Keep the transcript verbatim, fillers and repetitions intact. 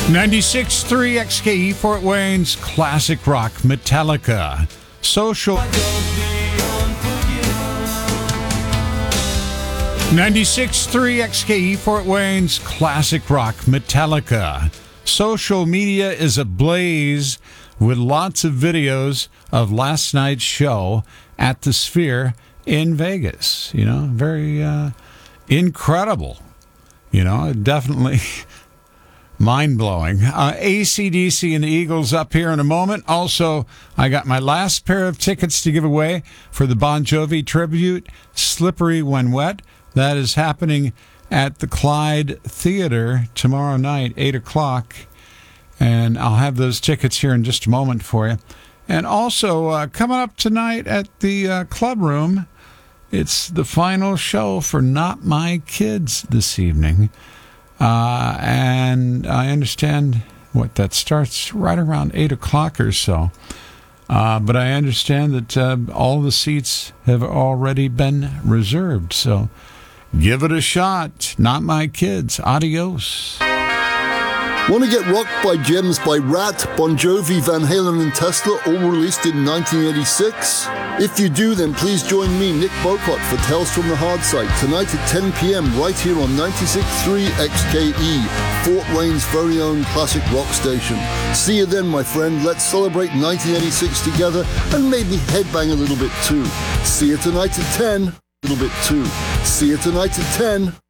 ninety-six point three X K E Fort Wayne's classic rock Metallica. Social. ninety-six point three X K E Fort Wayne's classic rock Metallica. Social media is ablaze with lots of videos of last night's show at the Sphere in Vegas. You know, very uh, incredible. You know, definitely mind-blowing. Uh, A C D C and the Eagles up here in a moment. Also, I got my last pair of tickets to give away for the Bon Jovi tribute, Slippery When Wet. That is happening at the Clyde Theater tomorrow night, eight o'clock. And I'll have those tickets here in just a moment for you. And also, uh, coming up tonight at the uh, Club Room, it's the final show for Not My Kids this evening. Uh, and I understand what that starts right around eight o'clock or so. Uh, but I understand that uh, all the seats have already been reserved. So give it a shot. Not My Kids. Adios. Want to get rocked by gems by Rat, Bon Jovi, Van Halen and Tesla, all released in nineteen eighty-six? If you do, then please join me, Nick Bocott, for Tales from the Hard Side, tonight at ten p.m. right here on ninety-six point three X K E, Fort Wayne's very own classic rock station. See you then, my friend. Let's celebrate nineteen eighty-six together and maybe headbang a little bit too. See you tonight at ten. A little bit too. See you tonight at ten.